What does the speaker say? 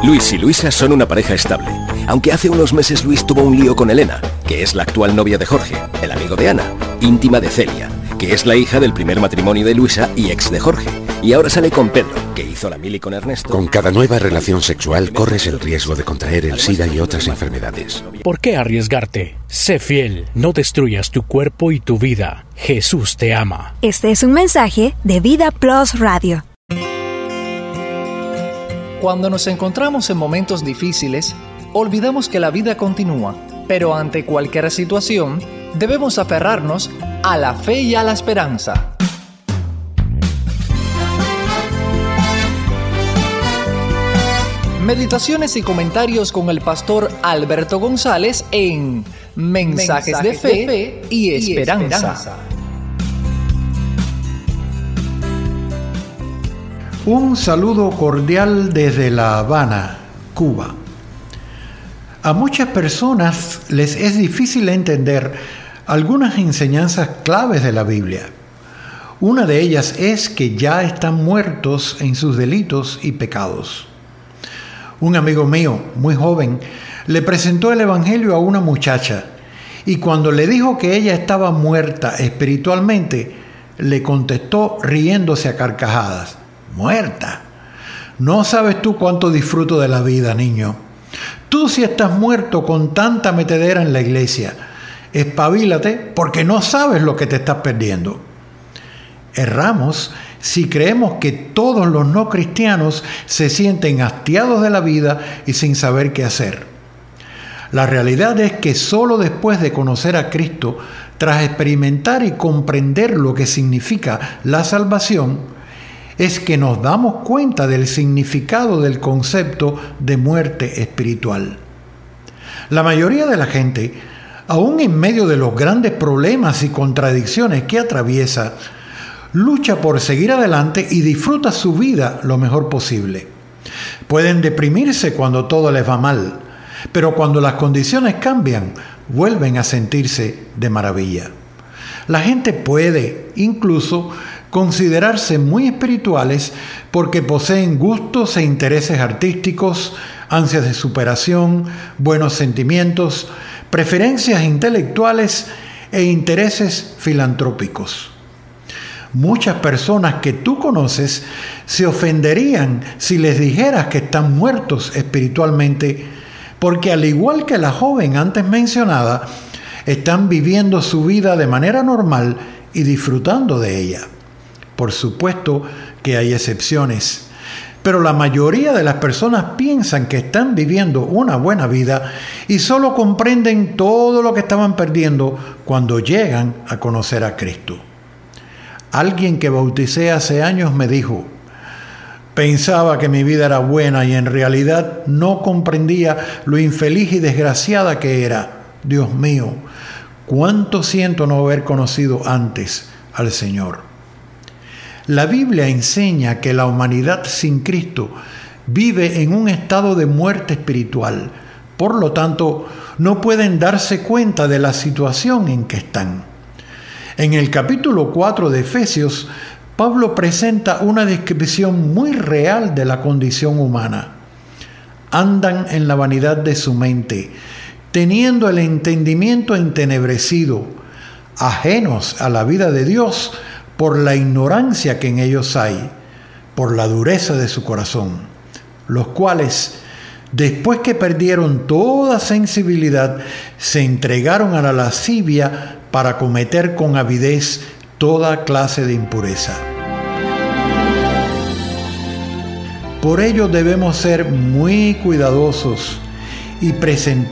Luis y Luisa son una pareja estable, aunque hace unos meses Luis tuvo un lío con Elena, que es la actual novia de Jorge, el amigo de Ana, íntima de Celia, que es la hija del primer matrimonio de Luisa y ex de Jorge, y ahora sale con Pedro, que hizo la mili con Ernesto. Con cada nueva relación sexual corres el riesgo de contraer el SIDA y otras enfermedades. ¿Por qué arriesgarte? Sé fiel, no destruyas tu cuerpo y tu vida. Jesús te ama. Este es un mensaje de Vida Plus Radio. Cuando nos encontramos en momentos difíciles, olvidamos que la vida continúa, pero ante cualquier situación, debemos aferrarnos a la fe y a la esperanza. Meditaciones y comentarios con el pastor Alberto González en Mensajes de Fe y Esperanza. Un saludo cordial desde La Habana, Cuba. A muchas personas les es difícil entender algunas enseñanzas claves de la Biblia. Una de ellas es que ya están muertos en sus delitos y pecados. Un amigo mío, muy joven, le presentó el Evangelio a una muchacha y cuando le dijo que ella estaba muerta espiritualmente, le contestó riéndose a carcajadas: «Muerta. No sabes tú cuánto disfruto de la vida, niño. Tú sí estás muerto con tanta metedera en la iglesia. Espabilate porque no sabes lo que te estás perdiendo». Erramos si creemos que todos los no cristianos se sienten hastiados de la vida y sin saber qué hacer. La realidad es que solo después de conocer a Cristo, tras experimentar y comprender lo que significa la salvación, es que nos damos cuenta del significado del concepto de muerte espiritual. La mayoría de la gente, aún en medio de los grandes problemas y contradicciones que atraviesa, lucha por seguir adelante y disfruta su vida lo mejor posible. Pueden deprimirse cuando todo les va mal, pero cuando las condiciones cambian, vuelven a sentirse de maravilla. La gente puede incluso considerarse muy espirituales porque poseen gustos e intereses artísticos, ansias de superación, buenos sentimientos, preferencias intelectuales e intereses filantrópicos. Muchas personas que tú conoces se ofenderían si les dijeras que están muertos espiritualmente, porque al igual que la joven antes mencionada, están viviendo su vida de manera normal y disfrutando de ella. Por supuesto que hay excepciones, pero la mayoría de las personas piensan que están viviendo una buena vida y solo comprenden todo lo que estaban perdiendo cuando llegan a conocer a Cristo. Alguien que bauticé hace años me dijo: «Pensaba que mi vida era buena y en realidad no comprendía lo infeliz y desgraciada que era. Dios mío, cuánto siento no haber conocido antes al Señor». La Biblia enseña que la humanidad sin Cristo vive en un estado de muerte espiritual. Por lo tanto, no pueden darse cuenta de la situación en que están. En el capítulo 4 de Efesios, Pablo presenta una descripción muy real de la condición humana. Andan en la vanidad de su mente, teniendo el entendimiento entenebrecido, ajenos a la vida de Dios por la ignorancia que en ellos hay, por la dureza de su corazón, los cuales, después que perdieron toda sensibilidad, se entregaron a la lascivia para cometer con avidez toda clase de impureza. Por ello debemos ser muy cuidadosos y presentar